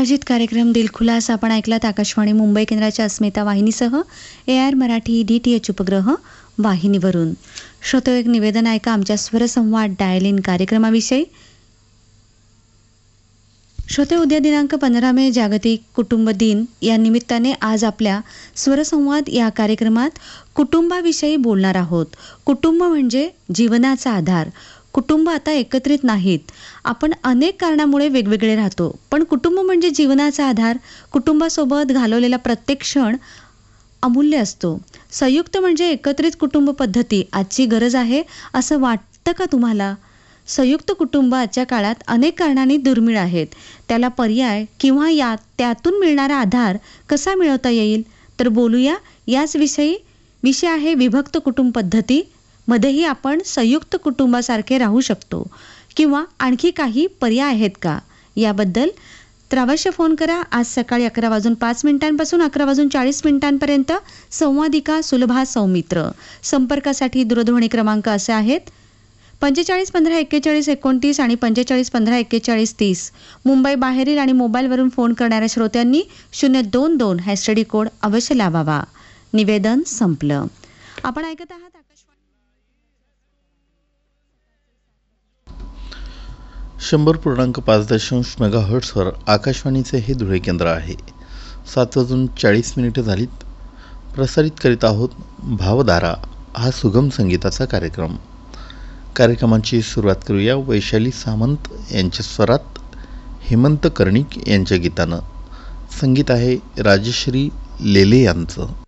प्रायोजित कार्यक्रम दिलखुलास आपण ऐकलात आकाशवाणी मुंबई केंद्राच्या अस्मिता वाहिनीसह AR मराठी DTH उपग्रह वाहिनीवरून. श्रोतो एक निवेदन ऐका आमच्या स्वरसंवाद डायल इन कार्यक्रमाविषयी. श्रोते, उद्या दिनांक 15 मे जागतिक कुटुंब दिन या निमित्ताने आज आपल्या स्वरसंवाद या कार्यक्रमात कुटुंबाविषयी बोलणार आहोत. कुटुंब म्हणजे जीवनाचा आधार. कुटुंब आता एकत्रित नाहीत. आपण अनेक कारणामुळे वेगवेगळे राहतो, पण कुटुंब म्हणजे जीवनाचा आधार. कुटुंबासोबत घालवलेला प्रत्येक क्षण अमूल्य असतो. संयुक्त म्हणजे एकत्रित कुटुंब पद्धती आजची गरज आहे असं वाटतं का तुम्हाला? संयुक्त कुटुंब आजच्या काळात अनेक कारणांनी दुर्मिळ आहेत. त्याला पर्याय किंवा त्यातून मिळणारा आधार कसा मिळवता येईल तर बोलूया याच विषयी. विषय आहे विभक्त कुटुंब पद्धती. मध्येही आपण संयुक्त कुटुंबासारखे राहू शकतो किंवा आणखी काही पर्याय आहेत का याबद्दल तर अवश्य फोन करा. आज सकाळी 11:05 पासून 11:40 संवादिका सुलभा सौमित्र. संपर्कासाठी दूरध्वनी क्रमांक असे आहेत 45 15 41 29 आणि 45 15 41 30. मुंबई बाहेरील आणि मोबाईलवरून फोन करणाऱ्या श्रोत्यांनी 022 # कोड अवश्य लावावा. निवेदन संपलं. आपण ऐकत आहात 100.5 मेगाहर्ट्झवर आकाशवाणीचे हे धुळे केंद्र आहे. 7:40 झालीत. प्रसारित करीत आहोत भावधारा हा सुगम संगीताचा कार्यक्रम. कार्यक्रमाची सुरुवात करूया वैशाली सामंत यांच्या स्वरात हेमंत कर्णिक यांच्या गीतानं. संगीत आहे राजश्री लेले यांचं.